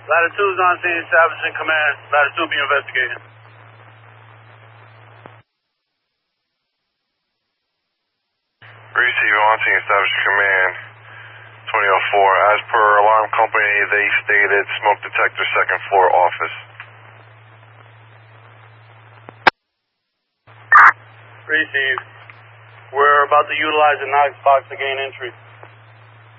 Latitude's on scene, establishing command. Latitude be investigating. Receive on scene, establishing command. 2004. As per alarm company, they stated smoke detector, second floor office. Receive. We're about to utilize the Knox box to gain entry.